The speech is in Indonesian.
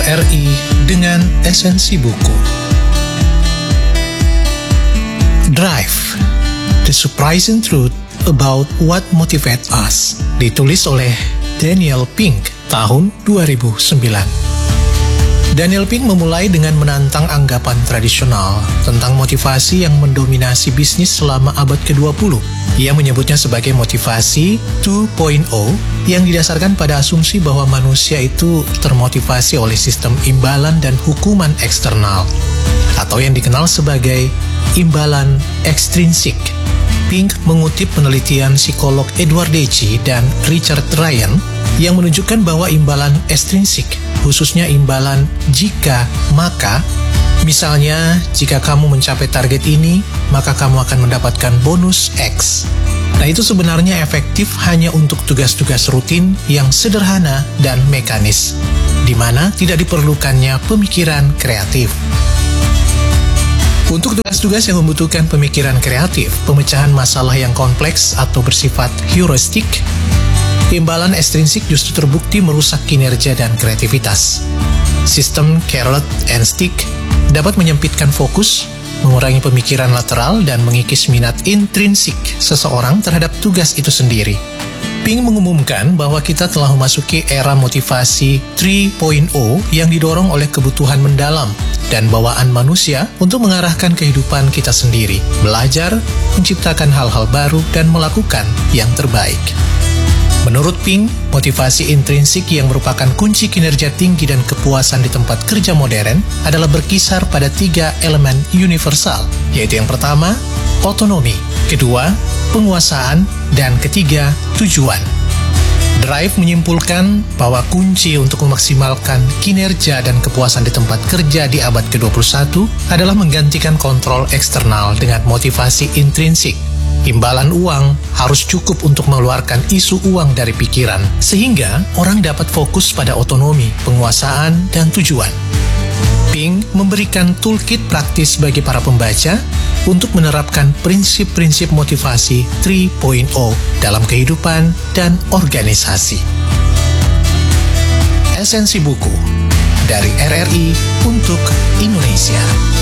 RI dengan esensi buku. Drive, The Surprising Truth About What Motivates Us, ditulis oleh Daniel Pink tahun 2009. Daniel Pink memulai dengan menantang anggapan tradisional tentang motivasi yang mendominasi bisnis selama abad ke-20. Ia menyebutnya sebagai motivasi 2.0 yang didasarkan pada asumsi bahwa manusia itu termotivasi oleh sistem imbalan dan hukuman eksternal, atau yang dikenal sebagai imbalan ekstrinsik. Pink mengutip penelitian psikolog Edward Deci dan Richard Ryan yang menunjukkan bahwa imbalan ekstrinsik, khususnya imbalan jika maka, misalnya jika kamu mencapai target ini, maka kamu akan mendapatkan bonus X. Nah, itu sebenarnya efektif hanya untuk tugas-tugas rutin yang sederhana dan mekanis, di mana tidak diperlukannya pemikiran kreatif. Untuk tugas-tugas yang membutuhkan pemikiran kreatif, pemecahan masalah yang kompleks atau bersifat heuristik, imbalan ekstrinsik justru terbukti merusak kinerja dan kreativitas. Sistem carrot and stick dapat menyempitkan fokus, mengurangi pemikiran lateral, dan mengikis minat intrinsik seseorang terhadap tugas itu sendiri. Pink mengumumkan bahwa kita telah memasuki era motivasi 3.0 yang didorong oleh kebutuhan mendalam dan bawaan manusia untuk mengarahkan kehidupan kita sendiri, belajar, menciptakan hal-hal baru, dan melakukan yang terbaik. Menurut Pink, motivasi intrinsik yang merupakan kunci kinerja tinggi dan kepuasan di tempat kerja modern adalah berkisar pada 3 elemen universal, yaitu yang pertama, otonomi, kedua, penguasaan, dan ketiga, tujuan. Drive menyimpulkan bahwa kunci untuk memaksimalkan kinerja dan kepuasan di tempat kerja di abad ke-21 adalah menggantikan kontrol eksternal dengan motivasi intrinsik. Imbalan uang harus cukup untuk mengeluarkan isu uang dari pikiran, sehingga orang dapat fokus pada otonomi, penguasaan, dan tujuan. Pink memberikan toolkit praktis bagi para pembaca untuk menerapkan prinsip-prinsip motivasi 3.0 dalam kehidupan dan organisasi. Esensi buku dari RRI untuk Indonesia.